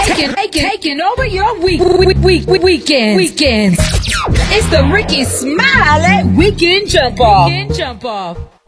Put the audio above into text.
taking over your weekends. It's the Ricky Smiley Weekend Jump Off.